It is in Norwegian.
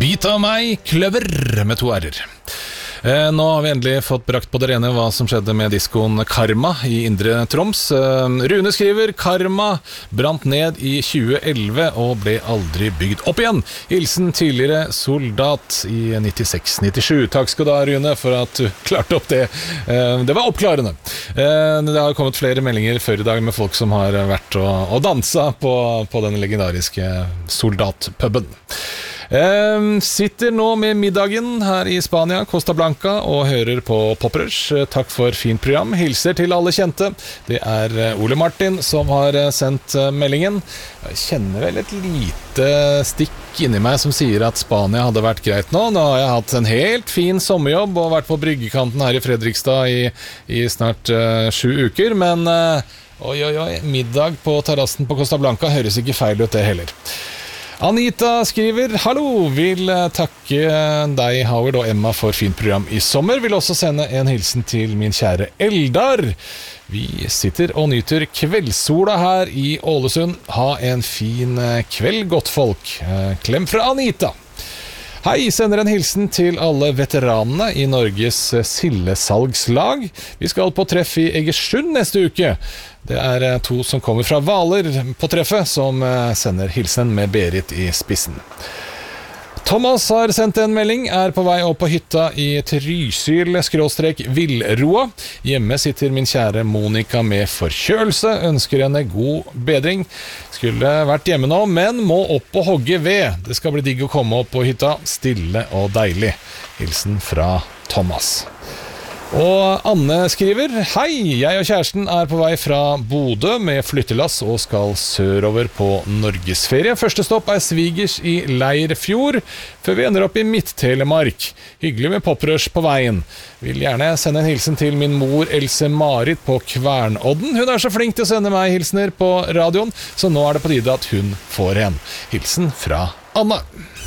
Bit av meg, kløver med 2 r-er. Nå har vi endelig fått brakt på det rene hva som skjedde med diskoen Karma i Indre Troms. Rune skriver, Karma brant ned i 2011 og ble aldri bygd opp igjen. Hilsen tidligere soldat i 96-97. Takk skal du ha, Rune, for at du klarte opp det. Det var oppklarende. Det har kommet flere meldinger før i dag med folk som har vært og danset på den legendariske soldatpuben. Sitter nå med middagen her i Spania, Costa Blanca, og hører på Poprush. Takk for fint program. Hilser til alle kjente. Det er Ole Martin som har sendt meldingen. Jeg kjenner vel et lite stikk inni meg som sier at Spania hadde vært greit nå. Nå har jeg hatt en helt fin sommerjobb og vært på bryggekanten her i Fredrikstad i snart 7 uker, men middag på terrassen på Costa Blanca høres ikke feil ut det heller. Anita skriver, hallo, vil takke deg, Howard og Emma for fint program i sommer. Vil også sende en hilsen til min kjære Eldar. Vi sitter og nyter kveldssola her i Ålesund. Ha en fin kveld, godt folk. Klem fra Anita. Hei, sender en hilsen til alle veteranene i Norges sildesalgslag. Vi skal på treff i Egersund neste uke. Det er 2 som kommer fra Hvaler på treffet, som sender hilsen med Berit i spissen. Thomas har sendt en melding, er på vei opp på hytta i Trysil/Villroa. Hjemme sitter min kjære Monica med forkjølelse, ønsker henne god bedring. Skulle vært hjemme nå, men må opp og hogge ved. Det skal bli digg å komme opp på hytta, stille og deilig. Hilsen fra Thomas. Og Anne skriver, hei, jeg og kjæresten er på vei fra Bodø med flyttelass og skal sørover på Norgesferie. Første stopp er svigers i Leirfjord, før vi ender opp i Midt-Telemark. Hyggelig med poprush på veien. Vil gjerne sende en hilsen til min mor Else Marit på Kvernodden. Hun er så flink til å sende meg hilsener på radioen, så nå er det på tide at hun får en. Hilsen fra Anne.